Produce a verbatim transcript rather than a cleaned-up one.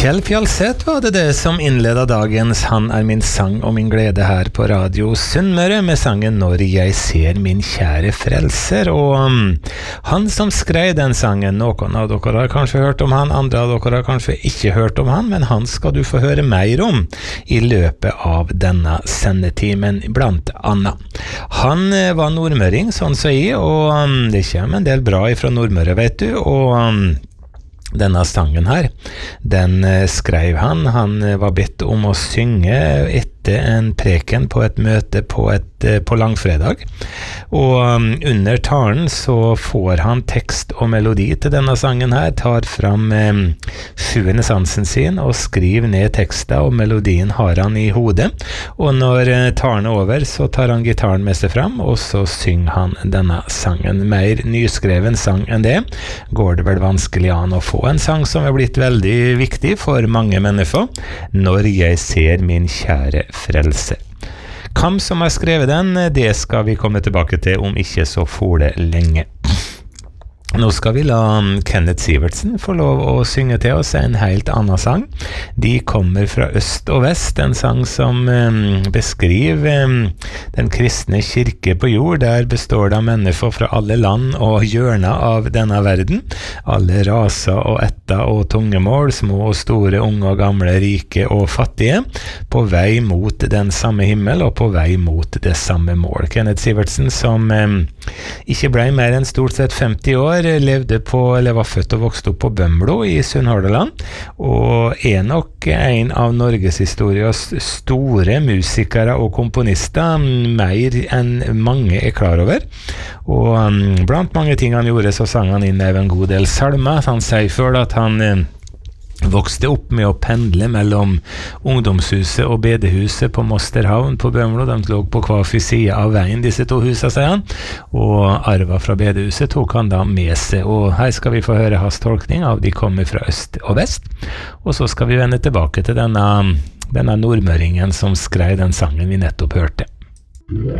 Kjell Fjalseth var det det som innledet dagens Han er min sang og min glede her på Radio Sunnmøre med sangen Når jeg ser min kjære frelser. Og um, han som skrev den sangen, noen av dere har kanskje hørt om han, andre av dere har kanskje ikke hørt om han, men han skal du få høre mer om i løpet av denne sendetimen, blant annet. Han uh, var nordmøring, sånn så jeg, og um, det kommer en del bra ifra Nordmøre, vet du, og um, denne sangen her, den skrev han, han var bedt om å synge etter en preken på et møte på, et, på langfredag, og um, under talen så får han tekst og melodi til denne sangen her, tar fram um, sjuende sansen sin og skriver ned teksten, og melodien har han i hodet, og når uh, talen er over så tar han gitaren med seg fram, og så synger han denne sangen. Mer nyskreven sang enn det går det vel vanskelig an å få. En sang som er blitt veldig viktig for mange mennesker, Når jeg ser min kjære frelser. Hvem som har skrevet den, det skal vi komme tilbake til om ikke så fole lenge. Nå skal vi la Kenneth Sivertsen få lov å synge til oss en helt annen sang. De kommer fra øst og vest, en sang som um, beskriver um, den kristne kirke på jord. Der består det av mennesker fra alle land og hjørner av denne verden. Alle raser og etter og tungemål, små og store, unge og gamle, rike og fattige, på vei mot den samme himmel og på vei mot det samme mål. Kenneth Sivertsen, som um, ikke ble mer enn stort sett femti år, levde på, eller var født og vokst opp på Bømlo i Sunnhordland, og er nok en av Norges historias store musikere og komponister, mer enn mange er klar over. Og um, blant mange ting han gjorde, så sang han inn en god del salmer. Han sier før at han um, vokste opp med å pendle mellom ungdomshuset og bedehuset på Mosterhavn på Bømlo. De lå på hver side av veien, disse to husene, sier han. Og arva fra bedehuset tok han da med seg. Og her skal vi få høre hans tolkning av De kommer fra øst og vest. Og så skal vi vende tilbake til denne, denne nordmøringen som skrev den sangen vi nettopp hørte.